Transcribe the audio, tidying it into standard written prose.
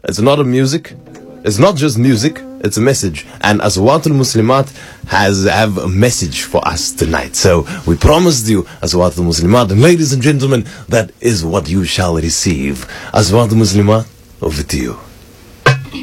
It's not a music. It's not just music. It's a message. And Aswat al-Muslimat have a message for us tonight. So we promised you Aswat al-Muslimat. And ladies and gentlemen, that is what you shall receive. Aswat al-Muslimat, over to you.